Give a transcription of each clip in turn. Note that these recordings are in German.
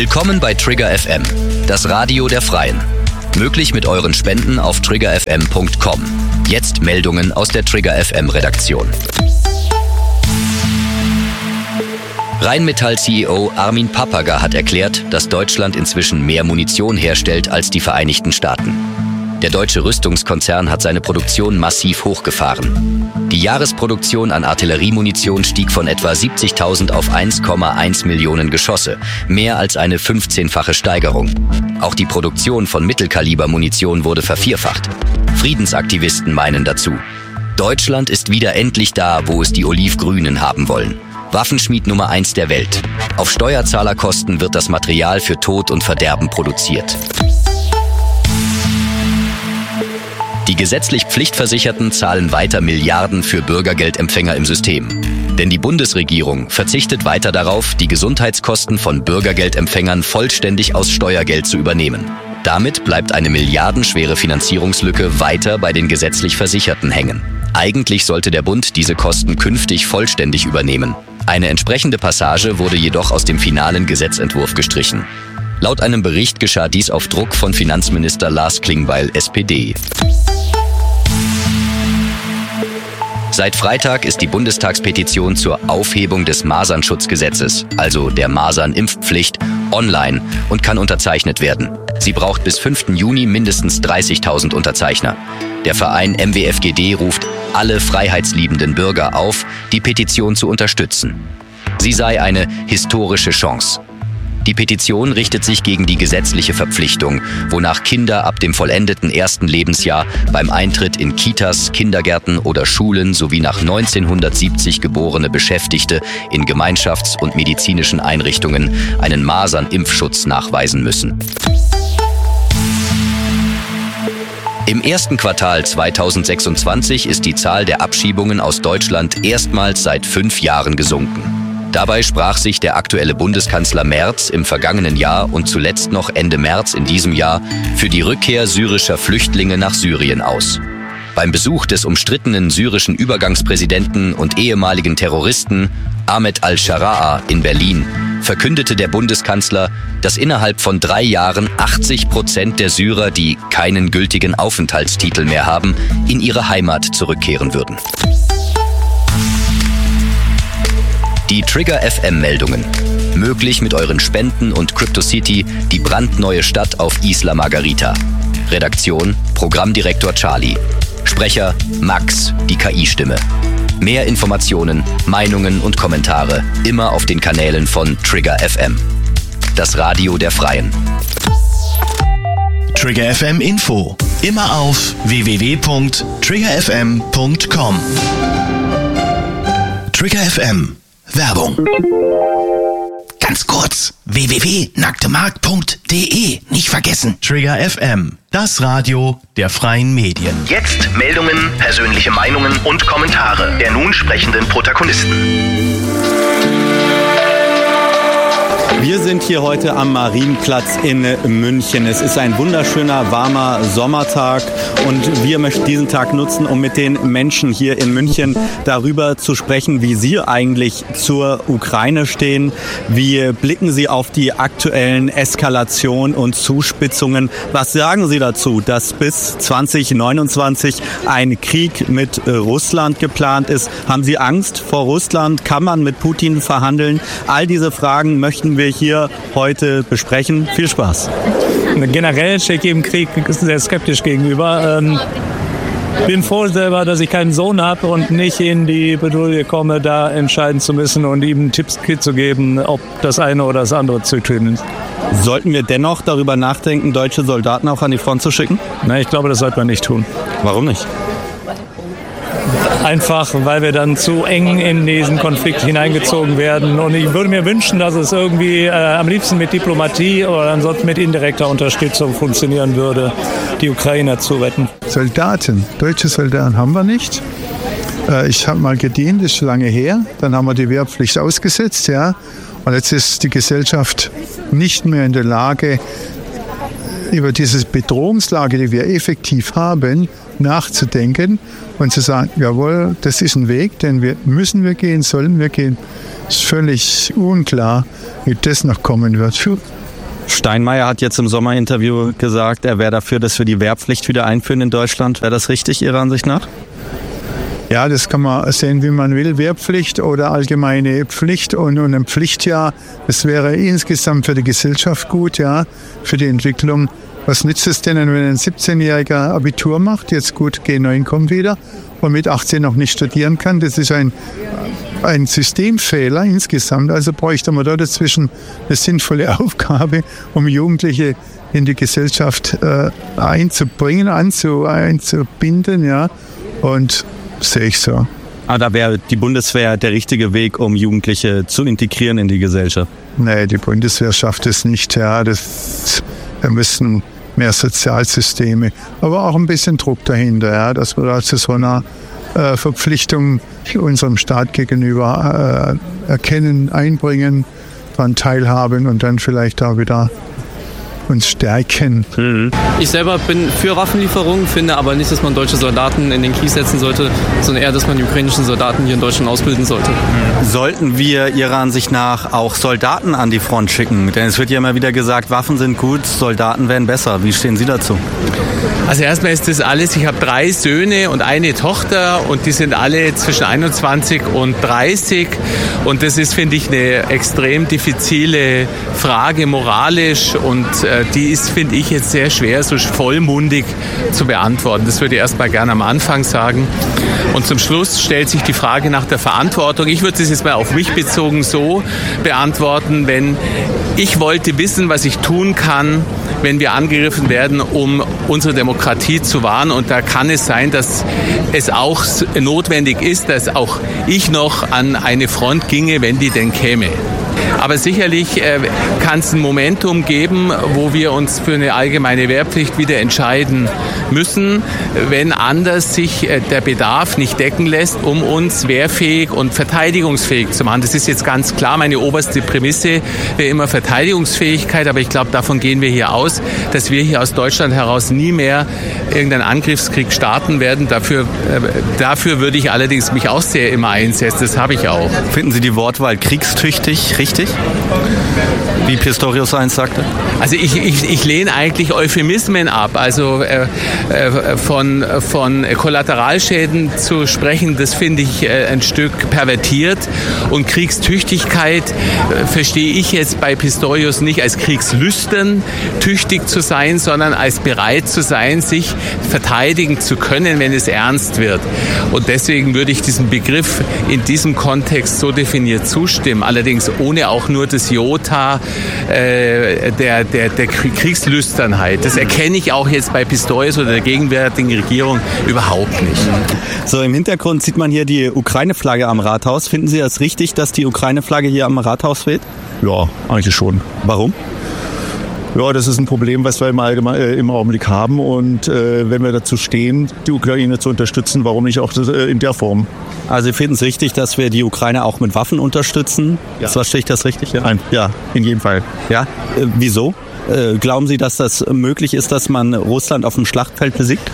Willkommen bei Trigger FM, das Radio der Freien. Möglich mit euren Spenden auf triggerfm.com. Jetzt Meldungen aus der Trigger FM Redaktion. Rheinmetall-CEO Armin Papperger hat erklärt, dass Deutschland inzwischen mehr Munition herstellt als die Vereinigten Staaten. Der deutsche Rüstungskonzern hat seine Produktion massiv hochgefahren. Die Jahresproduktion an Artilleriemunition stieg von etwa 70.000 auf 1,1 Millionen Geschosse, mehr als eine 15-fache Steigerung. Auch die Produktion von Mittelkalibermunition wurde vervierfacht. Friedensaktivisten meinen dazu: Deutschland ist wieder endlich da, wo es die Olivgrünen haben wollen. Waffenschmied Nummer 1 der Welt. Auf Steuerzahlerkosten wird das Material für Tod und Verderben produziert. Die gesetzlich Pflichtversicherten zahlen weiter Milliarden für Bürgergeldempfänger im System. Denn die Bundesregierung verzichtet weiter darauf, die Gesundheitskosten von Bürgergeldempfängern vollständig aus Steuergeld zu übernehmen. Damit bleibt eine milliardenschwere Finanzierungslücke weiter bei den gesetzlich Versicherten hängen. Eigentlich sollte der Bund diese Kosten künftig vollständig übernehmen. Eine entsprechende Passage wurde jedoch aus dem finalen Gesetzentwurf gestrichen. Laut einem Bericht geschah dies auf Druck von Finanzminister Lars Klingbeil, SPD. Seit Freitag ist die Bundestagspetition zur Aufhebung des Masernschutzgesetzes, also der Masernimpfpflicht, online und kann unterzeichnet werden. Sie braucht bis 5. Juni mindestens 30.000 Unterzeichner. Der Verein MWFGD ruft alle freiheitsliebenden Bürger auf, die Petition zu unterstützen. Sie sei eine historische Chance. Die Petition richtet sich gegen die gesetzliche Verpflichtung, wonach Kinder ab dem vollendeten 1. Lebensjahr beim Eintritt in Kitas, Kindergärten oder Schulen sowie nach 1970 geborene Beschäftigte in Gemeinschafts- und medizinischen Einrichtungen einen Masernimpfschutz nachweisen müssen. Im ersten Quartal 2026 ist die Zahl der Abschiebungen aus Deutschland erstmals seit 5 Jahren gesunken. Dabei sprach sich der aktuelle Bundeskanzler Merz im vergangenen Jahr und zuletzt noch Ende März in diesem Jahr für die Rückkehr syrischer Flüchtlinge nach Syrien aus. Beim Besuch des umstrittenen syrischen Übergangspräsidenten und ehemaligen Terroristen Ahmed al-Shara'a in Berlin verkündete der Bundeskanzler, dass innerhalb von 3 Jahren 80% der Syrer, die keinen gültigen Aufenthaltstitel mehr haben, in ihre Heimat zurückkehren würden. Die Trigger FM-Meldungen. Möglich mit euren Spenden und CryptoCity, die brandneue Stadt auf Isla Margarita. Redaktion: Programmdirektor Charlie. Sprecher: Max, die KI-Stimme. Mehr Informationen, Meinungen und Kommentare immer auf den Kanälen von Trigger FM. Das Radio der Freien. Trigger FM Info. Immer auf www.triggerfm.com. Trigger FM. Werbung. Ganz kurz, www.nacktemarkt.de. Nicht vergessen. Trigger FM, das Radio der freien Medien. Jetzt Meldungen, persönliche Meinungen und Kommentare der nun sprechenden Protagonisten. Wir sind hier heute am Marienplatz in München. Es ist ein wunderschöner, warmer Sommertag und wir möchten diesen Tag nutzen, um mit den Menschen hier in München darüber zu sprechen, wie sie eigentlich zur Ukraine stehen. Wie blicken sie auf die aktuellen Eskalationen und Zuspitzungen? Was sagen sie dazu, dass bis 2029 ein Krieg mit Russland geplant ist? Haben sie Angst vor Russland? Kann man mit Putin verhandeln? All diese Fragen möchten wir hier heute besprechen. Viel Spaß. Generell stehe ich dem Krieg sehr skeptisch gegenüber. Bin froh selber, dass ich keinen Sohn habe und nicht in die Bredouille komme, da entscheiden zu müssen und ihm Tipps zu geben, ob das eine oder das andere zu tun ist. Sollten wir dennoch darüber nachdenken, deutsche Soldaten auch an die Front zu schicken? Nein, ich glaube, das sollte man nicht tun. Warum nicht? Einfach, weil wir dann zu eng in diesen Konflikt hineingezogen werden. Und ich würde mir wünschen, dass es irgendwie am liebsten mit Diplomatie oder ansonsten mit indirekter Unterstützung funktionieren würde, die Ukrainer zu retten. Soldaten, deutsche Soldaten haben wir nicht. Ich habe mal gedient, das ist schon lange her. Dann haben wir die Wehrpflicht ausgesetzt, ja. Und jetzt ist die Gesellschaft nicht mehr in der Lage, über diese Bedrohungslage, die wir effektiv haben, nachzudenken und zu sagen, jawohl, das ist ein Weg, den müssen wir gehen, sollen wir gehen. Es ist völlig unklar, wie das noch kommen wird. Steinmeier hat jetzt im Sommerinterview gesagt, er wäre dafür, dass wir die Wehrpflicht wieder einführen in Deutschland. Wäre das richtig Ihrer Ansicht nach? Ja, das kann man sehen, wie man will. Wehrpflicht oder allgemeine Pflicht und ein Pflichtjahr. Das wäre insgesamt für die Gesellschaft gut, ja, für die Entwicklung. Was nützt es denn, wenn ein 17-Jähriger Abitur macht, jetzt gut G9 kommt wieder und mit 18 noch nicht studieren kann? Das ist ein Systemfehler insgesamt. Also bräuchte man da dazwischen eine sinnvolle Aufgabe, um Jugendliche in die Gesellschaft einzubringen, einzubinden, ja. Und sehe ich so. Aber da wäre die Bundeswehr der richtige Weg, um Jugendliche zu integrieren in die Gesellschaft? Nee, die Bundeswehr schafft es nicht. Ja, wir müssen mehr Sozialsysteme, aber auch ein bisschen Druck dahinter, ja, dass wir da zu so einer Verpflichtung unserem Staat gegenüber erkennen, einbringen, daran teilhaben und dann vielleicht auch wieder uns stärken. Ich selber bin für Waffenlieferungen, finde aber nicht, dass man deutsche Soldaten in den Krieg setzen sollte, sondern eher, dass man die ukrainischen Soldaten hier in Deutschland ausbilden sollte. Sollten wir Ihrer Ansicht nach auch Soldaten an die Front schicken? Denn es wird ja immer wieder gesagt, Waffen sind gut, Soldaten wären besser. Wie stehen Sie dazu? Also erstmal ist das alles, ich habe 3 Söhne und eine Tochter und die sind alle zwischen 21 und 30 und das ist, finde ich, eine extrem diffizile Frage moralisch und die ist, finde ich, jetzt sehr schwer, so vollmundig zu beantworten. Das würde ich erstmal gerne am Anfang sagen. Und zum Schluss stellt sich die Frage nach der Verantwortung. Ich würde das jetzt mal auf mich bezogen so beantworten, wenn ich wollte wissen, was ich tun kann, wenn wir angegriffen werden, um unsere Demokratie zu wahren. Und da kann es sein, dass es auch notwendig ist, dass auch ich noch an eine Front ginge, wenn die denn käme. Aber sicherlich kann es ein Momentum geben, wo wir uns für eine allgemeine Wehrpflicht wieder entscheiden müssen, wenn anders sich der Bedarf nicht decken lässt, um uns wehrfähig und verteidigungsfähig zu machen. Das ist jetzt ganz klar meine oberste Prämisse, wäre immer Verteidigungsfähigkeit, aber ich glaube, davon gehen wir hier aus, dass wir hier aus Deutschland heraus nie mehr irgendeinen Angriffskrieg starten werden. Dafür würde ich allerdings mich auch sehr immer einsetzen, das habe ich auch. Finden Sie die Wortwahl kriegstüchtig richtig? Wie Pistorius einst sagte? Also ich lehne eigentlich Euphemismen ab. Also von Kollateralschäden zu sprechen, das finde ich ein Stück pervertiert. Und Kriegstüchtigkeit verstehe ich jetzt bei Pistorius nicht als kriegslüstern tüchtig zu sein, sondern als bereit zu sein, sich verteidigen zu können, wenn es ernst wird. Und deswegen würde ich diesem Begriff in diesem Kontext so definiert zustimmen. Allerdings ohne auch nur das Jota der Kriegslüsternheit. Das erkenne ich auch jetzt bei Pistorius oder der gegenwärtigen Regierung überhaupt nicht. So, im Hintergrund sieht man hier die Ukraine-Flagge am Rathaus. Finden Sie das richtig, dass die Ukraine-Flagge hier am Rathaus weht? Ja, eigentlich schon. Warum? Ja, das ist ein Problem, was wir im Augenblick haben. Und wenn wir dazu stehen, die Ukraine zu unterstützen, warum nicht auch in der Form? Also Sie finden es richtig, dass wir die Ukraine auch mit Waffen unterstützen? Ja. Verstehe ich das richtig? Ja, ja, in jedem Fall. Ja? Wieso? Glauben Sie, dass das möglich ist, dass man Russland auf dem Schlachtfeld besiegt?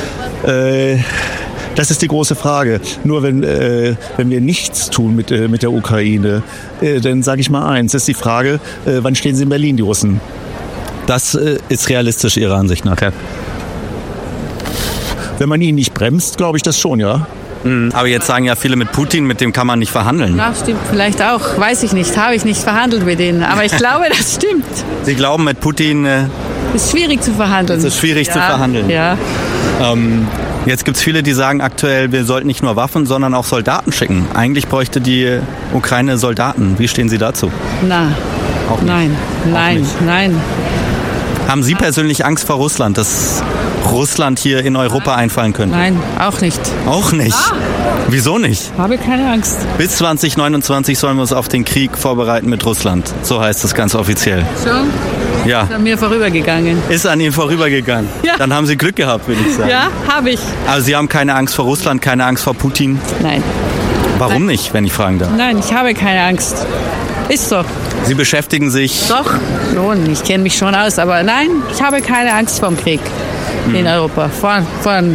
Das ist die große Frage. Nur wenn wir nichts tun mit der Ukraine, dann sage ich mal eins, das ist die Frage, wann stehen sie in Berlin, die Russen? Das ist realistisch Ihrer Ansicht nach, ja? Wenn man ihn nicht bremst, glaube ich das schon, ja. Aber jetzt sagen ja viele, mit Putin, mit dem kann man nicht verhandeln. Ja, stimmt, vielleicht auch. Weiß ich nicht, habe ich nicht verhandelt mit denen. Aber ich glaube, das stimmt. Sie glauben, mit Putin... ist schwierig zu verhandeln. Es ist schwierig zu verhandeln. Ja. Jetzt gibt es viele, die sagen aktuell, wir sollten nicht nur Waffen, sondern auch Soldaten schicken. Eigentlich bräuchte die Ukraine Soldaten. Wie stehen Sie dazu? Na, auch nicht. Nein. Haben Sie persönlich Angst vor Russland, dass Russland hier in Europa einfallen könnte? Nein, auch nicht. Auch nicht? Ah. Wieso nicht? Habe keine Angst. Bis 2029 sollen wir uns auf den Krieg vorbereiten mit Russland. So heißt das ganz offiziell. Schon? Ja. Ist an mir vorübergegangen. Ist an Ihnen vorübergegangen? Ja. Dann haben Sie Glück gehabt, würde ich sagen. Ja, habe ich. Also Sie haben keine Angst vor Russland, keine Angst vor Putin? Nein. Warum nicht, wenn ich fragen darf? Nein, ich habe keine Angst. Ist so. Sie beschäftigen sich... Doch, schon. Ich kenne mich schon aus. Aber nein, ich habe keine Angst vor dem Krieg in Europa. Vor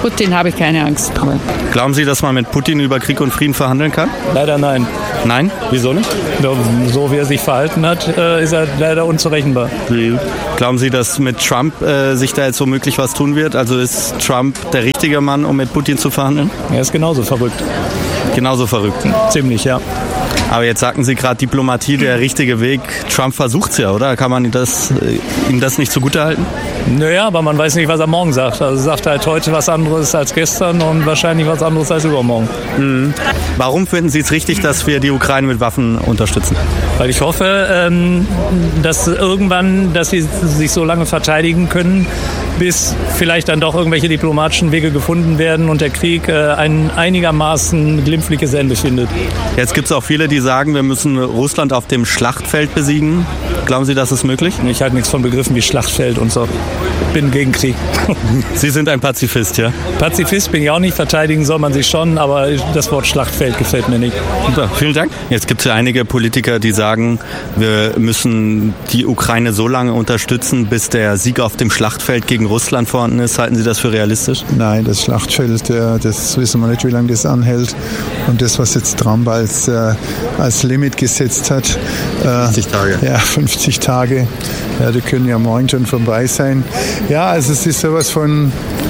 Putin habe ich keine Angst. Glauben Sie, dass man mit Putin über Krieg und Frieden verhandeln kann? Leider nein. Nein? Wieso nicht? So wie er sich verhalten hat, ist er leider unzurechenbar. Glauben Sie, dass mit Trump sich da jetzt womöglich was tun wird? Also ist Trump der richtige Mann, um mit Putin zu verhandeln? Er ist genauso verrückt. Genauso verrückt? Ziemlich, ja. Aber jetzt sagten Sie gerade, Diplomatie der richtige Weg. Trump versucht's ja, oder? Kann man ihm das nicht zugutehalten? Naja, aber man weiß nicht, was er morgen sagt. Also sagt halt heute was anderes als gestern und wahrscheinlich was anderes als übermorgen. Mhm. Warum finden Sie es richtig, dass wir die Ukraine mit Waffen unterstützen? Weil ich hoffe, dass sie sich so lange verteidigen können, bis vielleicht dann doch irgendwelche diplomatischen Wege gefunden werden und der Krieg ein einigermaßen glimpfliches Ende findet. Jetzt gibt es auch viele, die sagen, wir müssen Russland auf dem Schlachtfeld besiegen. Glauben Sie, das ist möglich? Ich halte nichts von Begriffen wie Schlachtfeld und so. Bin gegen Krieg. Sie sind ein Pazifist, ja? Pazifist bin ich auch nicht, verteidigen soll man sich schon, aber das Wort Schlachtfeld gefällt mir nicht. Super, vielen Dank. Jetzt gibt es ja einige Politiker, die sagen, wir müssen die Ukraine so lange unterstützen, bis der Sieg auf dem Schlachtfeld gegen Russland vorhanden ist. Halten Sie das für realistisch? Nein, das Schlachtfeld, das wissen wir nicht, wie lange das anhält. Und das, was jetzt Trump als Limit gesetzt hat. 50 Tage. Ja, 50 Tage. Ja, die können ja morgen schon vorbei sein. Ja, also es ist sowas von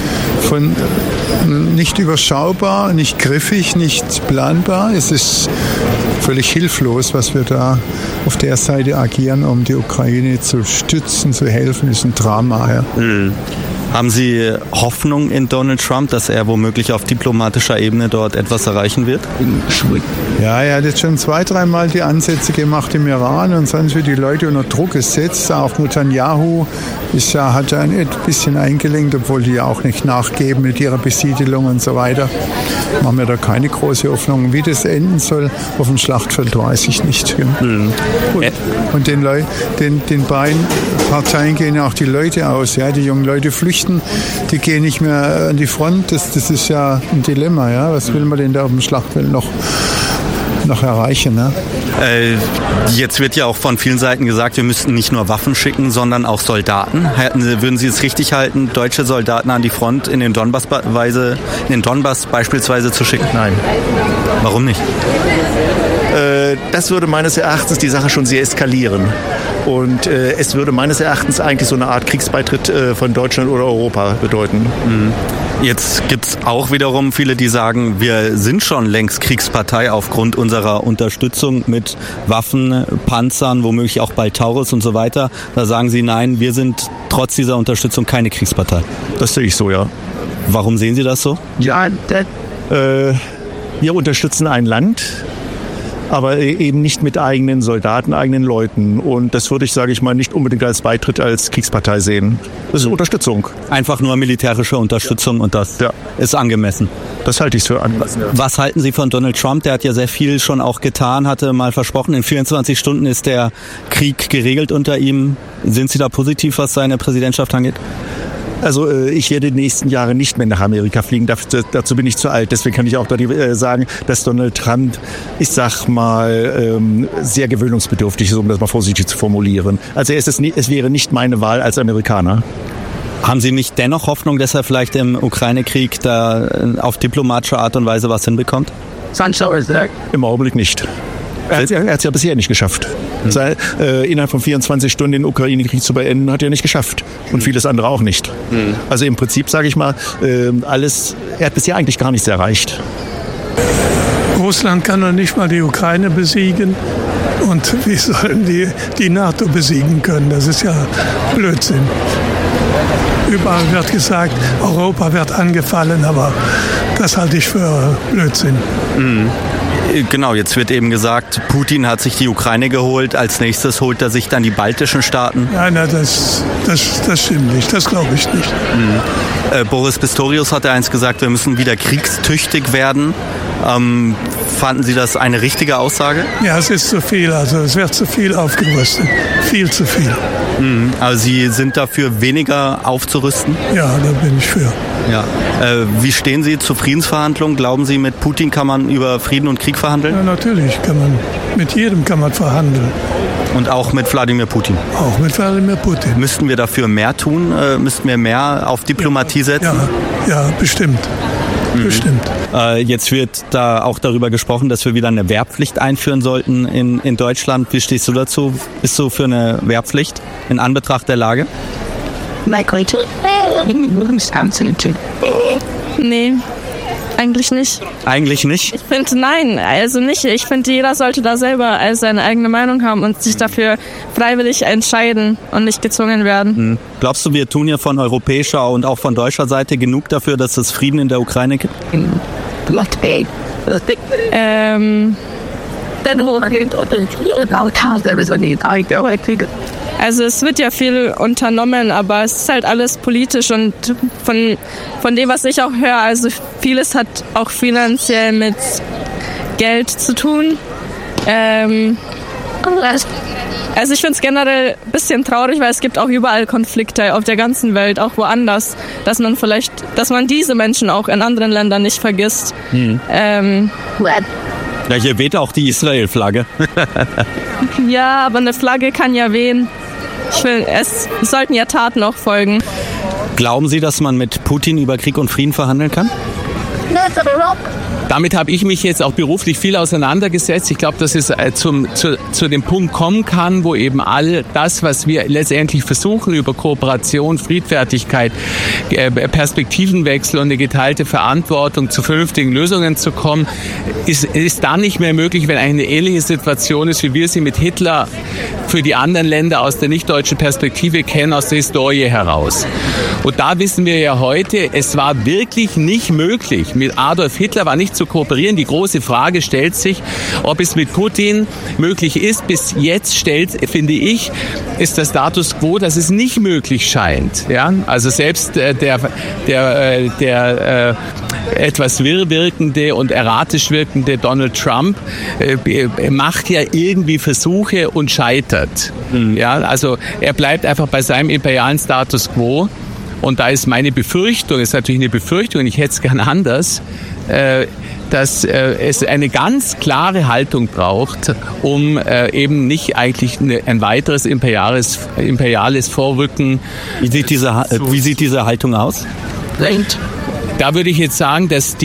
nicht überschaubar, nicht griffig, nicht planbar. Es ist völlig hilflos, was wir da auf der Seite agieren, um die Ukraine zu stützen, zu helfen. Das ist ein Drama. Ja. Mhm. Haben Sie Hoffnung in Donald Trump, dass er womöglich auf diplomatischer Ebene dort etwas erreichen wird? Ja, er hat jetzt schon 2-3 Mal die Ansätze gemacht im Iran und sonst wird die Leute unter Druck gesetzt. Auch Netanyahu hat ein bisschen eingelenkt, obwohl die ja auch nicht nachgeben mit ihrer Besiedelung und so weiter. Machen wir da keine große Hoffnung. Wie das enden soll auf dem Schlachtfeld, weiß ich nicht. Mhm. Und den beiden Parteien gehen auch die Leute aus. Ja? Die jungen Leute flüchten, die gehen nicht mehr an die Front. Das ist ja ein Dilemma. Ja? Was will man denn da auf dem Schlachtfeld noch erreichen? Ne? Jetzt wird ja auch von vielen Seiten gesagt, wir müssten nicht nur Waffen schicken, sondern auch Soldaten. Würden Sie es richtig halten, deutsche Soldaten an die Front in den Donbass beispielsweise zu schicken? Nein. Warum nicht? Das würde meines Erachtens die Sache schon sehr eskalieren. Und es würde meines Erachtens eigentlich so eine Art Kriegsbeitritt von Deutschland oder Europa bedeuten. Mhm. Jetzt gibt es auch wiederum viele, die sagen, wir sind schon längst Kriegspartei aufgrund unserer Unterstützung mit Waffen, Panzern, womöglich auch bald Taurus und so weiter. Da sagen Sie, nein, wir sind trotz dieser Unterstützung keine Kriegspartei. Das sehe ich so, ja. Warum sehen Sie das so? Ja, wir unterstützen ein Land, aber eben nicht mit eigenen Soldaten, eigenen Leuten. Und das würde ich, sage ich mal, nicht unbedingt als Beitritt als Kriegspartei sehen. Das ist Unterstützung. Einfach nur militärische Unterstützung und das ist angemessen. Das halte ich für angemessen. Ja. Was halten Sie von Donald Trump? Der hat ja sehr viel schon auch getan, hatte mal versprochen, in 24 Stunden ist der Krieg geregelt unter ihm. Sind Sie da positiv, was seine Präsidentschaft angeht? Also ich werde die nächsten Jahre nicht mehr nach Amerika fliegen, dazu bin ich zu alt. Deswegen kann ich auch sagen, dass Donald Trump, ich sag mal, sehr gewöhnungsbedürftig ist, um das mal vorsichtig zu formulieren. Also es wäre nicht meine Wahl als Amerikaner. Haben Sie nicht dennoch Hoffnung, dass er vielleicht im Ukraine-Krieg da auf diplomatische Art und Weise was hinbekommt? Im Augenblick nicht. Er hat es ja bisher nicht geschafft. Innerhalb von 24 Stunden den Ukraine-Krieg zu beenden, hat er nicht geschafft. Und vieles andere auch nicht. Also im Prinzip, sage ich mal, er hat bisher eigentlich gar nichts erreicht. Russland kann noch nicht mal die Ukraine besiegen. Und wie sollen die NATO besiegen können? Das ist ja Blödsinn. Überall wird gesagt, Europa wird angefallen, aber das halte ich für Blödsinn. Mhm. Genau, jetzt wird eben gesagt, Putin hat sich die Ukraine geholt, als nächstes holt er sich dann die baltischen Staaten. Nein, das stimmt nicht, das glaube ich nicht. Mhm. Boris Pistorius hat ja einst gesagt, wir müssen wieder kriegstüchtig werden. Fanden Sie das eine richtige Aussage? Ja, es ist zu viel, also es wird zu viel aufgerüstet, viel zu viel. Mhm. Also Sie sind dafür, weniger aufzurüsten? Ja, da bin ich für. Ja. Wie stehen Sie zu Friedensverhandlungen? Glauben Sie, mit Putin kann man über Frieden und Krieg verhandeln? Ja, natürlich mit jedem kann man verhandeln. Und auch mit Wladimir Putin? Auch mit Wladimir Putin. Müssten wir dafür mehr tun? Müssten wir mehr auf Diplomatie setzen? Ja, bestimmt. Bestimmt. Jetzt wird da auch darüber gesprochen, dass wir wieder eine Wehrpflicht einführen sollten in Deutschland. Wie stehst du dazu? Bist du für eine Wehrpflicht in Anbetracht der Lage? Nee, eigentlich nicht. Eigentlich nicht? Ich finde, nein, also nicht. Ich finde, jeder sollte da selber seine eigene Meinung haben und sich dafür freiwillig entscheiden und nicht gezwungen werden. Glaubst du, wir tun ja von europäischer und auch von deutscher Seite genug dafür, dass es Frieden in der Ukraine gibt? Also es wird ja viel unternommen, aber es ist halt alles politisch und von dem, was ich auch höre, also vieles hat auch finanziell mit Geld zu tun. Also ich finde es generell ein bisschen traurig, weil es gibt auch überall Konflikte auf der ganzen Welt, auch woanders, dass man diese Menschen auch in anderen Ländern nicht vergisst. Ja, hier weht auch die Israel-Flagge. Ja, aber eine Flagge kann ja wehen. Es sollten ja Taten auch folgen. Glauben Sie, dass man mit Putin über Krieg und Frieden verhandeln kann? Damit habe ich mich jetzt auch beruflich viel auseinandergesetzt. Ich glaube, dass es zu dem Punkt kommen kann, wo eben all das, was wir letztendlich versuchen, über Kooperation, Friedfertigkeit, Perspektivenwechsel und eine geteilte Verantwortung zu vernünftigen Lösungen zu kommen, ist dann nicht mehr möglich, wenn eine ähnliche Situation ist, wie wir sie mit Hitler für die anderen Länder aus der nicht-deutschen Perspektive kennen, aus der Historie heraus. Und da wissen wir ja heute, es war wirklich nicht möglich. Mit Adolf Hitler war nicht zu kooperieren. Die große Frage stellt sich, ob es mit Putin möglich ist. Bis jetzt finde ich, ist der Status quo, dass es nicht möglich scheint. Ja? Also selbst der etwas wirr wirkende und erratisch wirkende Donald Trump macht ja irgendwie Versuche und scheitert. Ja? Also er bleibt einfach bei seinem imperialen Status quo. Und da ist meine Befürchtung, ist natürlich eine Befürchtung, und ich hätte es gern anders, dass es eine ganz klare Haltung braucht, um eben nicht eigentlich ein weiteres imperiales Vorrücken. Wie sieht diese Haltung aus? Da würde ich jetzt sagen, dass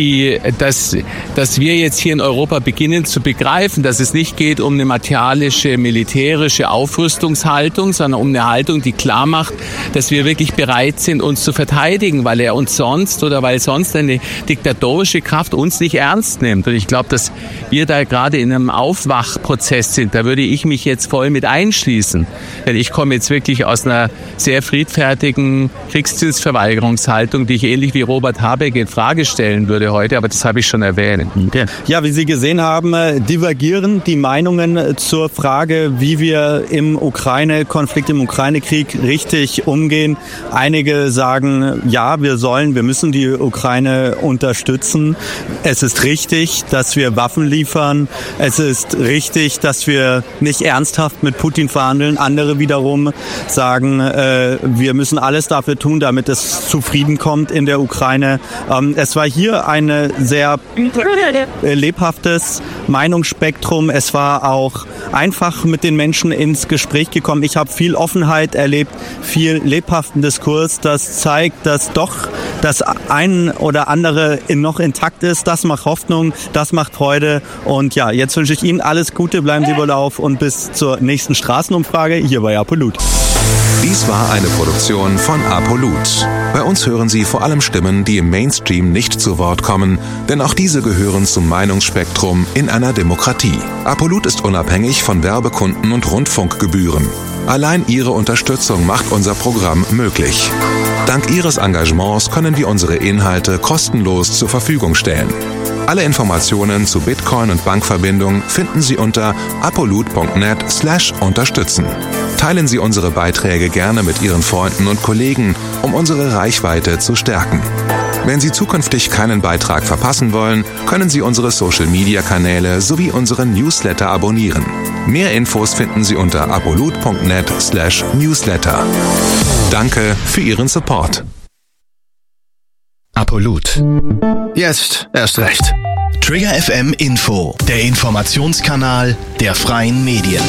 wir jetzt hier in Europa beginnen zu begreifen, dass es nicht geht um eine martialische, militärische Aufrüstungshaltung, sondern um eine Haltung, die klar macht, dass wir wirklich bereit sind, uns zu verteidigen, weil er uns sonst oder weil sonst eine diktatorische Kraft uns nicht ernst nimmt. Und ich glaube, dass wir da gerade in einem Aufwachprozess sind. Da würde ich mich jetzt voll mit einschließen. Denn ich komme jetzt wirklich aus einer sehr friedfertigen Kriegsdienstverweigerungshaltung, die ich ähnlich wie Robert Habeck in Frage stellen würde heute, aber das habe ich schon erwähnt. Ja, wie Sie gesehen haben, divergieren die Meinungen zur Frage, wie wir im Ukraine-Konflikt, im Ukraine-Krieg richtig umgehen. Einige sagen, ja, wir müssen die Ukraine unterstützen. Es ist richtig, dass wir Waffen liefern. Es ist richtig, dass wir nicht ernsthaft mit Putin verhandeln. Andere wiederum sagen, wir müssen alles dafür tun, damit es zu Frieden kommt in der Ukraine. Es war hier ein sehr lebhaftes Meinungsspektrum. Es war auch einfach mit den Menschen ins Gespräch gekommen. Ich habe viel Offenheit erlebt, viel lebhaften Diskurs. Das zeigt, dass doch das ein oder andere noch intakt ist. Das macht Hoffnung, das macht Freude. Und ja, jetzt wünsche ich Ihnen alles Gute, bleiben Sie wohl auf und bis zur nächsten Straßenumfrage hier bei Apolut. Dies war eine Produktion von Apolut. Bei uns hören Sie vor allem Stimmen, die im Mainstream nicht zu Wort kommen, denn auch diese gehören zum Meinungsspektrum in einer Demokratie. Apolut ist unabhängig von Werbekunden und Rundfunkgebühren. Allein Ihre Unterstützung macht unser Programm möglich. Dank Ihres Engagements können wir unsere Inhalte kostenlos zur Verfügung stellen. Alle Informationen zu Bitcoin und Bankverbindung finden Sie unter apolut.net/unterstützen. Teilen Sie unsere Beiträge gerne mit Ihren Freunden und Kollegen, um unsere Reichweite zu stärken. Wenn Sie zukünftig keinen Beitrag verpassen wollen, können Sie unsere Social-Media-Kanäle sowie unseren Newsletter abonnieren. Mehr Infos finden Sie unter apolut.net/newsletter. Danke für Ihren Support. Apolut. Jetzt erst recht. Trigger FM Info, der Informationskanal der freien Medien.